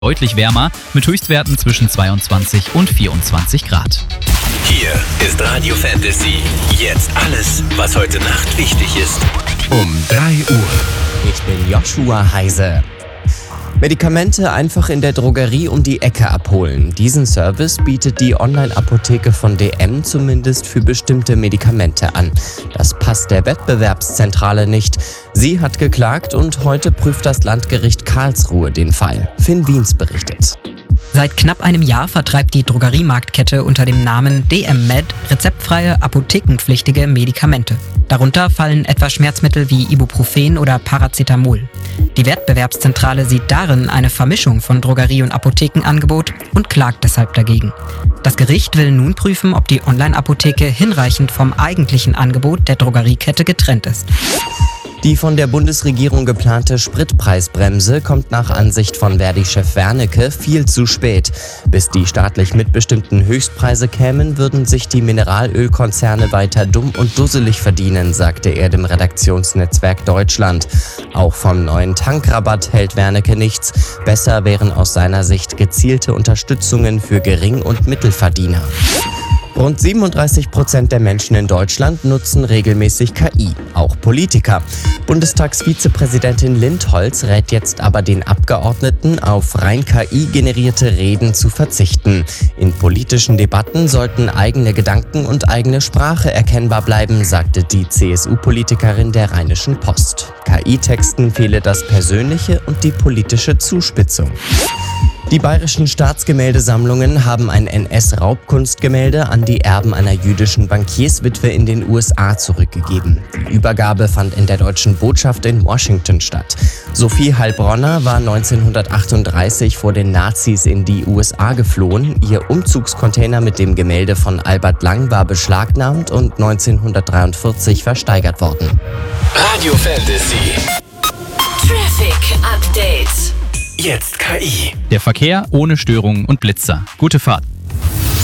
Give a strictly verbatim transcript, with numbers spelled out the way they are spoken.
Deutlich wärmer mit Höchstwerten zwischen zweiundzwanzig und vierundzwanzig Grad. Hier ist Radio Fantasy. Jetzt alles, was heute Nacht wichtig ist. Um drei Uhr. Ich bin Joshua Heise. Medikamente einfach in der Drogerie um die Ecke abholen. Diesen Service bietet die Online-Apotheke von D M zumindest für bestimmte Medikamente an. Das passt der Wettbewerbszentrale nicht. Sie hat geklagt und heute prüft das Landgericht Karlsruhe den Fall. Finn Wiens berichtet. Seit knapp einem Jahr vertreibt die Drogeriemarktkette unter dem Namen D M Med rezeptfreie, apothekenpflichtige Medikamente. Darunter fallen etwa Schmerzmittel wie Ibuprofen oder Paracetamol. Die Wettbewerbszentrale sieht darin eine Vermischung von Drogerie- und Apothekenangebot und klagt deshalb dagegen. Das Gericht will nun prüfen, ob die Online-Apotheke hinreichend vom eigentlichen Angebot der Drogeriekette getrennt ist. Die von der Bundesregierung geplante Spritpreisbremse kommt nach Ansicht von Verdi-Chef Wernicke viel zu spät. Bis die staatlich mitbestimmten Höchstpreise kämen, würden sich die Mineralölkonzerne weiter dumm und dusselig verdienen, sagte er dem Redaktionsnetzwerk Deutschland. Auch vom neuen Tankrabatt hält Wernicke nichts. Besser wären aus seiner Sicht gezielte Unterstützungen für Gering- und Mittelverdiener. Rund siebenunddreißig Prozent der Menschen in Deutschland nutzen regelmäßig K I, auch Politiker. Bundestagsvizepräsidentin Lindholz rät jetzt aber den Abgeordneten, auf rein K I-generierte Reden zu verzichten. In politischen Debatten sollten eigene Gedanken und eigene Sprache erkennbar bleiben, sagte die C S U-Politikerin der Rheinischen Post. K I-Texten fehle das Persönliche und die politische Zuspitzung. Die bayerischen Staatsgemäldesammlungen haben ein N S-Raubkunstgemälde an die Erben einer jüdischen Bankierswitwe in den U S A zurückgegeben. Die Übergabe fand in der deutschen Botschaft in Washington statt. Sophie Heilbronner war neunzehnhundertachtunddreißig vor den Nazis in die U S A geflohen. Ihr Umzugscontainer mit dem Gemälde von Albert Lang war beschlagnahmt und neunzehnhundertdreiundvierzig versteigert worden. Radio Fantasy. Traffic Update. Jetzt K I. Der Verkehr ohne Störungen und Blitzer. Gute Fahrt.